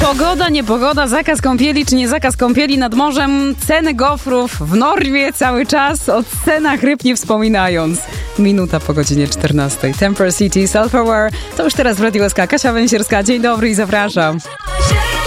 Pogoda, niepogoda, zakaz kąpieli czy nie zakaz kąpieli nad morzem, ceny gofrów w Norwie cały czas, o cenach ryb nie wspominając. Minuta po godzinie 14. Temper City, Self-Aware. To już teraz w Radio SK. Kasia Węsierska. Dzień dobry i zapraszam.